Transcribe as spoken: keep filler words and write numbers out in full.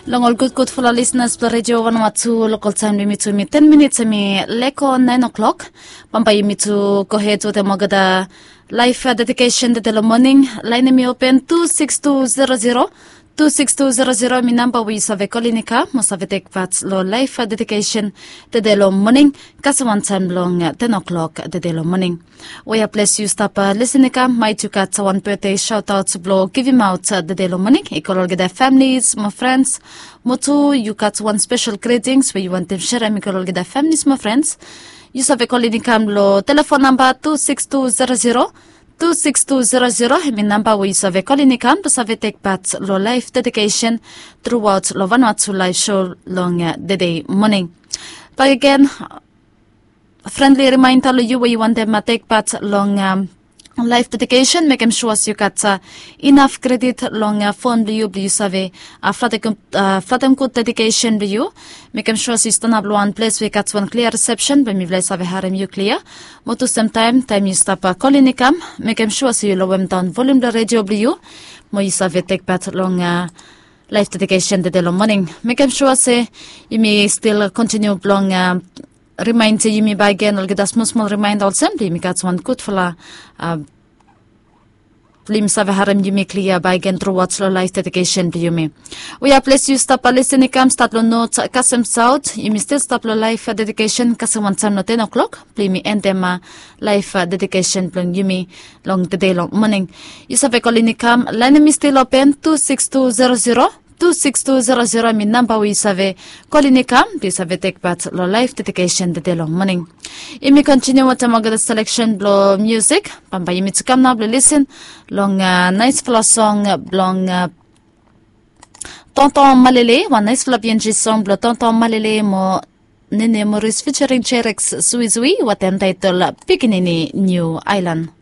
Long all good good for our listeners for radio Vanuatu local time limit to me ten minutes me leko nine o'clock. Pampai me to go ahead to the Mogada live dedication the del morning. Line me open two six two zero zero. two six two zero zero mi number we save kolinika mo save take part lo live dedication the delo morning kasawan time long ten o'clock the delo morning. We are bless you stop uh, listening my two cats one birthday shout out to blow give him out uh, the delo morning equal get their families my friends motu you got one special greetings where you want them share me equal get their families my friends you save kolinika lo telephone number two six two zero zero two six two zero zero mi number we save kolinikam to save take part lo live dedication throughout lo Vanuatu live show long uh, the day morning. But again, a friendly reminder to you where you want them to take part long um, live dedication. Make sure you got uh, enough credit long uh, phone you you save a flatem good dedication to you. Make sure you stand up one place we got one clear reception when we place have harem you clear. But to some time time you stop uh, calling come. Make sure you lower down volume the radio you. Mo you save take part long uh, live dedication the day morning. Make sure say you may still continue long. Uh, Remind you me by again, I'll get a small, small reminder assembly. Me got one good for la, uh, Lim save harem you me clear by again through what's lo life dedication to you me. We are blessed you stop a listening come start lo notes custom south. You may still stop lo life dedication custom one time no ten o'clock. Play me end them uh, life dedication long you me long the day long morning. You save a calling come line me still open two six two zero zero. two six two zero zero mi number we save kolinikam we save take part lo live dedication the day long morning. Imi continue with the selection blow music. Pamba imi to come now listen long uh, nice flow song long uh, Tonton Malele one nice flow B N G song blow Tonton Malele mo Nene Morris featuring Cherex Sui Sui what entitled Pikinini New Island.